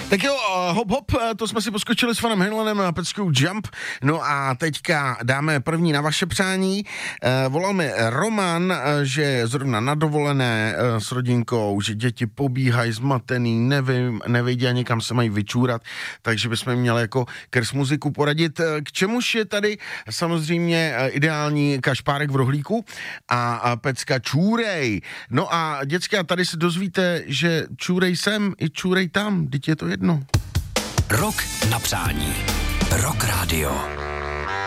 Tak jo, hop hop, to jsme si poskočili s panem Henlenem a peckou Jump. No a teďka dáme první na vaše přání. Volal mi Roman, že je zrovna na dovolené s rodinkou, že děti pobíhají zmatený, nevím, nevědí ani kam se mají vyčůrat, takže bychom měli jako kers muziku poradit, k čemuž je tady samozřejmě ideální kašpárek v rohlíku a pecka čůrej. No a děcka, tady se dozvíte, že čůrej sem i čůrej tam, teď je to jedno. Rok na přání. Rock Radio.